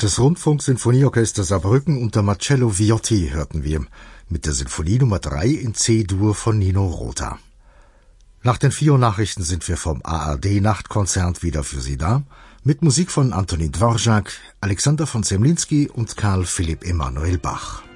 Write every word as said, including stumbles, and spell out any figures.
Das Rundfunk-Sinfonieorchester Saarbrücken unter Marcello Viotti hörten wir mit der Sinfonie Nummer drei in C-Dur von Nino Rota. Nach den vier Uhr Nachrichten sind wir vom A R D-Nachtkonzert wieder für Sie da, mit Musik von Antonin Dvorak, Alexander von Zemlinsky und Karl Philipp Emanuel Bach.